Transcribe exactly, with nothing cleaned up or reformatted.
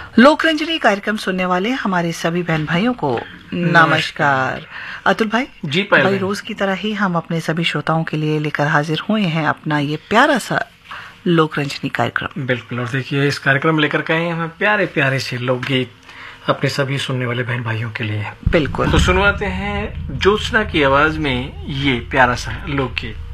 लोकरंजनी कार्यक्रम सुनने वाले हमारे सभी बहन भाइयों को नमस्कार। अतुल भाई जी भाई रोज की तरह ही हम अपने सभी श्रोताओं के लिए लेकर हाजिर हुए हैं अपना ये प्यारा सा लोकरंजनी कार्यक्रम। बिल्कुल। और देखिए इस कार्यक्रम लेकर के हम प्यारे प्यारे से लोकगीत अपने सभी सुनने वाले बहन भाइयों के लिए। बिल्कुल। तो सुनवाते हैं ज्योत्सना की आवाज में ये प्यारा सा लोकगीत।